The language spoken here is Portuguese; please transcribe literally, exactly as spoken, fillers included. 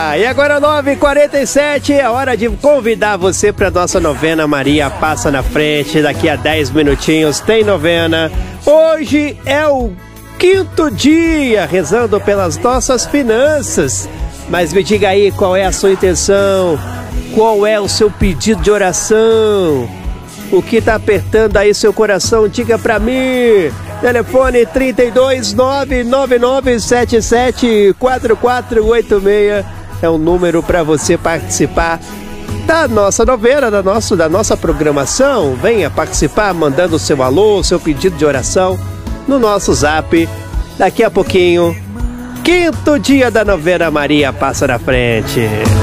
Opa! E agora nove e quarenta e sete, é hora de convidar você para nossa novena Maria Passa na Frente. Daqui a dez minutinhos tem novena. Hoje é o quinto dia rezando pelas nossas finanças. Mas me diga aí qual é a sua intenção, qual é o seu pedido de oração, o que está apertando aí seu coração, diga para mim. Telefone trinta e dois, nove nove nove sete sete quatro quatro oito seis é um número para você participar da nossa novena, da, nosso, da nossa programação. Venha participar mandando o seu alô, o seu pedido de oração no nosso zap. Daqui a pouquinho, quinto dia da novena Maria Passa na Frente.